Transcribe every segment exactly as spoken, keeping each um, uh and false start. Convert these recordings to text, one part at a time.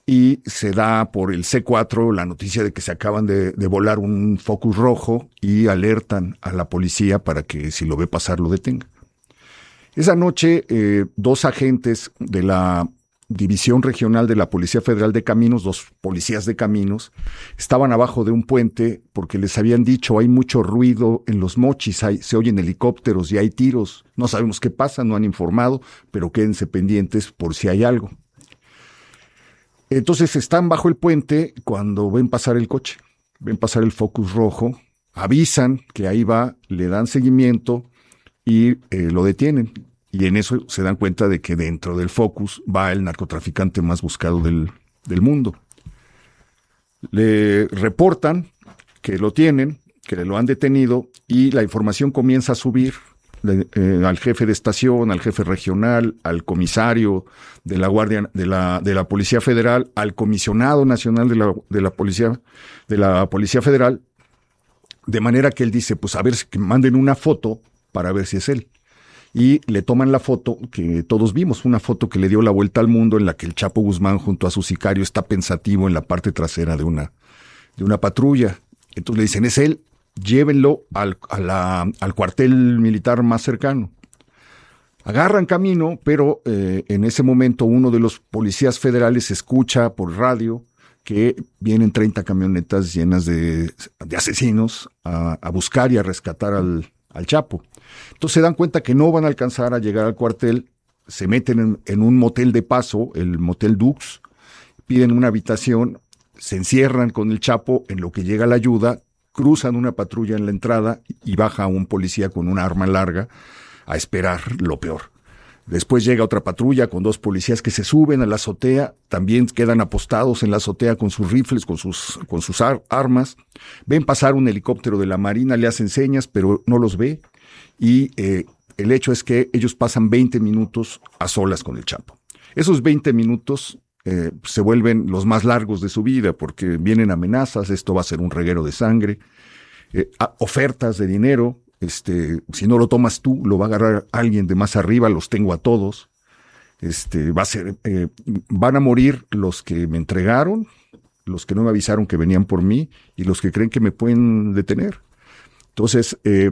y se da por el C cuatro la noticia de que se acaban de, de volar un Focus rojo y alertan a la policía para que si lo ve pasar lo detenga. Esa noche, eh, dos agentes de la División Regional de la Policía Federal de Caminos, dos policías de caminos, estaban abajo de un puente porque les habían dicho hay mucho ruido en Los Mochis, hay, se oyen helicópteros y hay tiros, no sabemos qué pasa, no han informado, pero quédense pendientes por si hay algo. Entonces están bajo el puente cuando ven pasar el coche, ven pasar el Focus rojo, avisan que ahí va, le dan seguimiento y eh, lo detienen. Y en eso se dan cuenta de que dentro del Focus va el narcotraficante más buscado del, del mundo. Le reportan que lo tienen, que lo han detenido y la información comienza a subir. Eh, al jefe de estación, al jefe regional, al comisario de la Guardia de la de la Policía Federal, al comisionado nacional de la de la Policía de la Policía Federal, de manera que él dice, pues a ver que manden una foto para ver si es él. Y le toman la foto que todos vimos, una foto que le dio la vuelta al mundo en la que el Chapo Guzmán junto a su sicario está pensativo en la parte trasera de una de una patrulla. Entonces le dicen, es él. Llévenlo al, a la, al cuartel militar más cercano. Agarran camino, pero eh, en ese momento uno de los policías federales escucha por radio que vienen treinta camionetas llenas de, de asesinos a, a buscar y a rescatar al, al Chapo. Entonces se dan cuenta que no van a alcanzar a llegar al cuartel, se meten en, en un motel de paso, el Motel Dux, piden una habitación, se encierran con el Chapo en lo que llega la ayuda, cruzan una patrulla en la entrada y baja un policía con una arma larga a esperar lo peor. Después llega otra patrulla con dos policías que se suben a la azotea, también quedan apostados en la azotea con sus rifles, con sus, con sus ar- armas. Ven pasar un helicóptero de la Marina, le hacen señas, pero no los ve. Y eh, el hecho es que ellos pasan veinte minutos a solas con el Chapo. Esos veinte minutos Eh, se vuelven los más largos de su vida porque vienen amenazas, esto va a ser un reguero de sangre, eh, ofertas de dinero, este, si no lo tomas tú, lo va a agarrar alguien de más arriba, los tengo a todos, este, va a ser, eh, van a morir los que me entregaron, los que no me avisaron que venían por mí y los que creen que me pueden detener. Entonces, eh,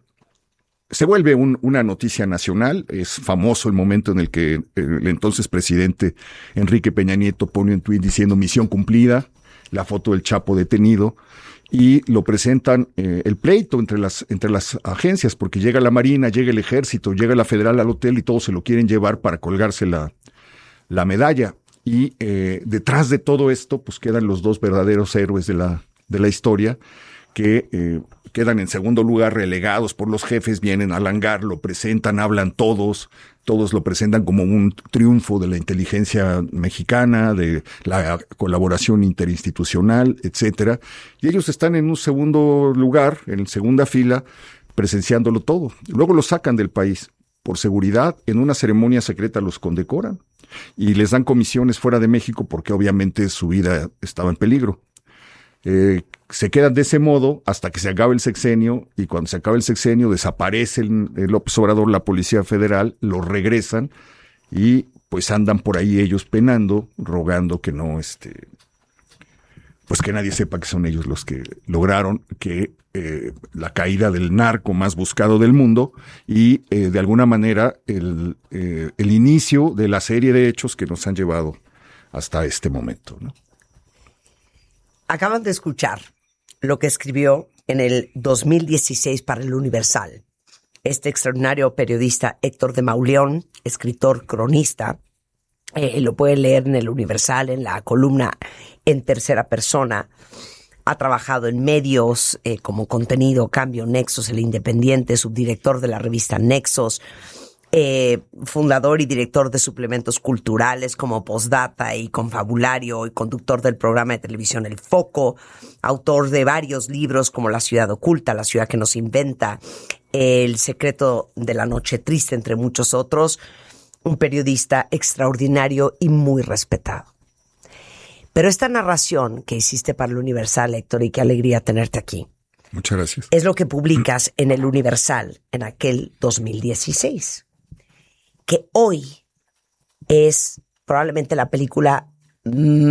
se vuelve un, una noticia nacional, es famoso el momento en el que el entonces presidente Enrique Peña Nieto pone un tuit diciendo misión cumplida, la foto del Chapo detenido, y lo presentan eh, el pleito entre las, entre las agencias, porque llega la Marina, llega el Ejército, llega la Federal al hotel y todos se lo quieren llevar para colgarse la, la medalla. Y eh, detrás de todo esto, pues quedan los dos verdaderos héroes de la, de la historia, que eh, quedan en segundo lugar relegados por los jefes, vienen al hangar, lo presentan, hablan todos, todos lo presentan como un triunfo de la inteligencia mexicana, de la colaboración interinstitucional, etcétera. Y ellos están en un segundo lugar, en segunda fila, presenciándolo todo. Luego los sacan del país por seguridad, en una ceremonia secreta los condecoran y les dan comisiones fuera de México porque obviamente su vida estaba en peligro. Eh, se quedan de ese modo hasta que se acabe el sexenio, y cuando se acaba el sexenio desaparece el, el López Obrador, la Policía Federal, los regresan y pues andan por ahí ellos penando, rogando que no, este, pues que nadie sepa que son ellos los que lograron que eh, la caída del narco más buscado del mundo y eh, de alguna manera el, eh, el inicio de la serie de hechos que nos han llevado hasta este momento, ¿no? Acaban de escuchar lo que escribió en el dos mil dieciséis para El Universal este extraordinario periodista Héctor de Mauleón, escritor, cronista. Eh, lo pueden leer en El Universal, en la columna en tercera persona. Ha trabajado en medios eh, como Contenido, Cambio, Nexos, El Independiente, subdirector de la revista Nexos, Eh, fundador y director de suplementos culturales como Postdata y Confabulario, y conductor del programa de televisión El Foco, autor de varios libros como La Ciudad Oculta, La Ciudad que nos inventa, El Secreto de la Noche Triste, entre muchos otros. Un periodista extraordinario y muy respetado. Pero esta narración que hiciste para El Universal, Héctor, y qué alegría tenerte aquí. Muchas gracias. Es lo que publicas en El Universal en aquel dos mil dieciséis. Que hoy es probablemente la película